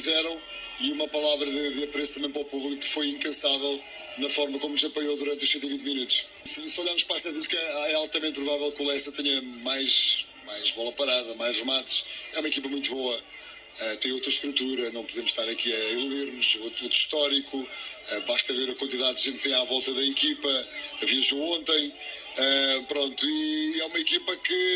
fizeram, e uma palavra de apreço também para o público, que foi incansável na forma como nos apoiou durante os 120 minutos. Se olharmos para a estatística, é altamente provável que o Lessa tenha mais bola parada, mais remates. É uma equipa muito boa, tem outra estrutura, não podemos estar aqui a iludir-nos, outro histórico, basta ver a quantidade de gente que tem à volta da equipa, viajou ontem, e é uma equipa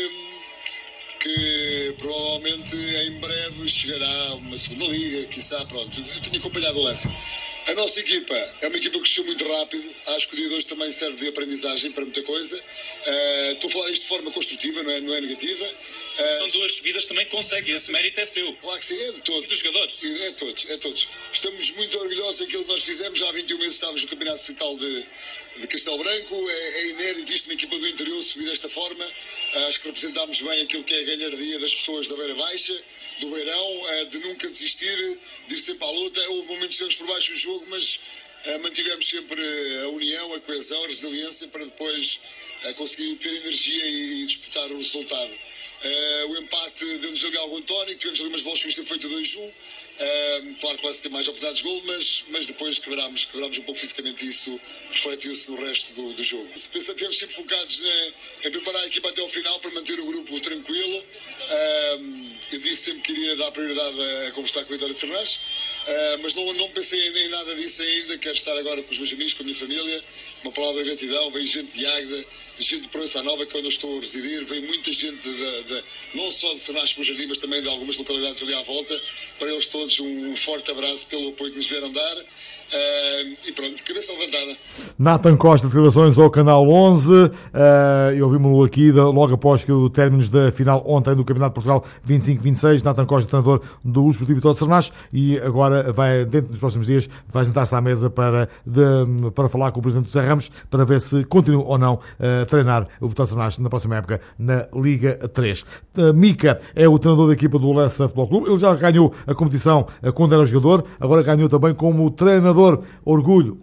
que provavelmente em breve chegará a uma segunda liga, quiçá, pronto. Eu tenho acompanhado o Lessa. A nossa equipa é uma equipa que cresceu muito rápido, acho que o dia de hoje também serve de aprendizagem para muita coisa. Estou a falar isto de forma construtiva, não é negativa. São 2 subidas também que consegue, esse mérito é seu. Claro que sim, é de todos. E dos jogadores? É todos. Estamos muito orgulhosos daquilo que nós fizemos, já há 21 meses estávamos no Campeonato Distrital de Castelo Branco, é inédito isto, uma equipa do interior subir desta forma. Acho que representámos bem aquilo que é a ganhardia das pessoas da Beira Baixa, do Beirão, de nunca desistir, de ir sempre à luta. Houve momentos que estivemos por baixo do jogo, mas mantivemos sempre a união, a coesão, a resiliência para depois conseguir ter energia e disputar o resultado. O empate deu-nos ali algum tónico, tivemos ali umas bolas que ter feito 2-1. Claro que o Lessa tem mais oportunidades de golo, mas depois quebrámos um pouco fisicamente, e isso refletiu-se no resto do jogo. Estivemos sempre focados em preparar a equipa até ao final para manter o grupo tranquilo. Eu disse sempre que iria dar prioridade a conversar com a Vitória de Sernás, mas não pensei em nada disso ainda. Quero estar agora com os meus amigos, com a minha família. Uma palavra de gratidão. Veio gente de Águeda, gente de Proença Nova, que é onde eu estou a residir. Veio muita gente não só de Sernás para o Jardim, mas também de algumas localidades ali à volta. Para eles todos um forte abraço pelo apoio que nos vieram dar. E pronto, cabeça levantada. Nathan Costa, declarações ao Canal 11, e ouvimos-lo aqui logo após que o término da final ontem do Campeonato de Portugal 25-26. Nathan Costa, treinador do Esportivo Vitória de Sernás, e agora vai, dentro dos próximos dias, vai sentar-se à mesa para falar com o Presidente José Ramos, para ver se continua ou não a treinar o Vitória de Sernás na próxima época na Liga 3. Mica é o treinador da equipa do Lessa Futebol Clube. Ele já ganhou a competição quando era jogador, agora ganhou também como treinador. Orgulho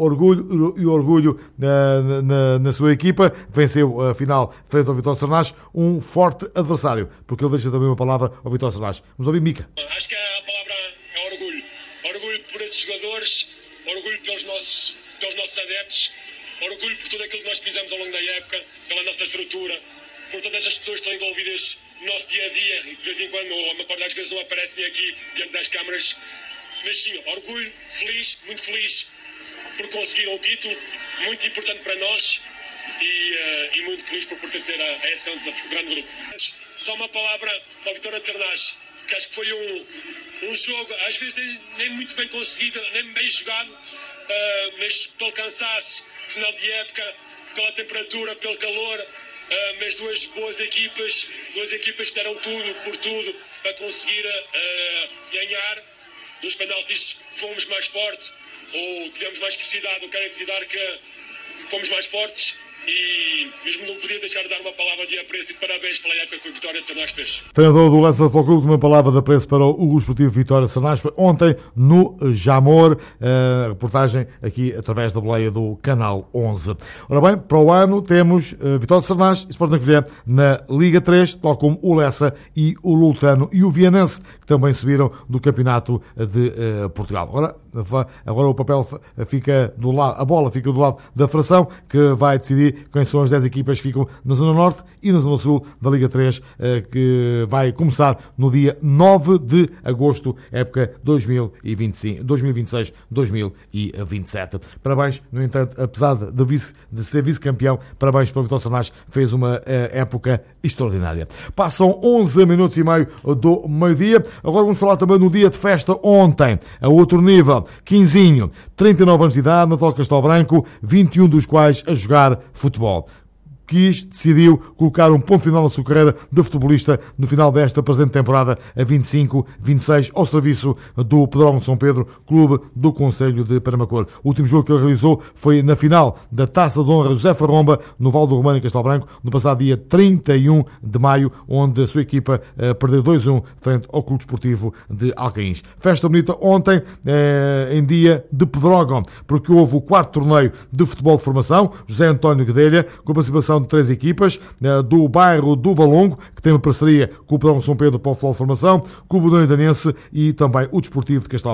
na sua equipa. Venceu a final frente ao Vitória de Sernás, um forte adversário, porque ele deixa também uma palavra ao Vitória de Sernás. Vamos ouvir Mica. Acho que a palavra é orgulho. Orgulho por esses jogadores, orgulho pelos nossos adeptos, orgulho por tudo aquilo que nós fizemos ao longo da época, pela nossa estrutura, por todas as pessoas que estão envolvidas no nosso dia-a-dia, e de vez em quando, ou a maior parte das vezes, não aparecem aqui diante das câmaras. Mas sim, orgulho, muito feliz por conseguir um título, muito importante para nós, e muito feliz por pertencer a esse grande grupo. Só uma palavra para a Vitória de Sernás, que acho que foi um jogo, às vezes nem muito bem conseguido, nem bem jogado, mas pelo cansaço, final de época, pela temperatura, pelo calor, mas duas boas equipas que deram tudo por tudo para conseguir ganhar. Nos penaltis fomos mais fortes, ou tivemos mais precisidade. Eu quero acreditar que fomos mais fortes, e mesmo não podia deixar de dar uma palavra de apreço e de parabéns pela época que o Vitória de Sernás fez. Treinador do Lessa Futebol Clube, uma palavra de apreço para o Esportivo Vitória de Sernás. Foi ontem no Jamor, reportagem aqui através da boleia do Canal 11. Ora bem, para o ano temos Vitória de Sernás e Sporting Covilhã na Liga 3, tal como o Lessa e o Lutano e o Vianense, que também subiram do Campeonato de Portugal. Agora o papel fica do lado, a bola fica do lado da fração, que vai decidir quem são as 10 equipas que ficam na Zona Norte e na Zona Sul da Liga 3, que vai começar no dia 9 de agosto, época 2026-2027. Parabéns, no entanto, apesar de ser vice-campeão, parabéns para o Vitória de Sernás, fez uma época extraordinária. Passam 11 minutos e meio do meio-dia. Agora vamos falar também no dia de festa ontem, a outro nível. Quinzinho, 39 anos de idade, Natal de Castelo Branco, 21 dos quais a jogar futebol. Decidiu colocar um ponto final na sua carreira de futebolista no final desta presente temporada, a 25-26, ao serviço do Pedrógão de São Pedro, clube do Concelho de Penamacor. O último jogo que ele realizou foi na final da Taça de Honra José Farromba, no Val do Romano, em Castelo Branco, no passado dia 31 de maio, onde a sua equipa perdeu 2-1 frente ao Clube Desportivo de Alcaíns. Festa bonita ontem, em dia de Pedrógão, porque houve o 4º torneio de futebol de formação, José António Guedelha, com a participação de 3 equipas do bairro do Valongo, que tem uma parceria com o Pedrógão de São Pedro para o futebol de formação, Clube União Danense e também o Desportivo de Castelo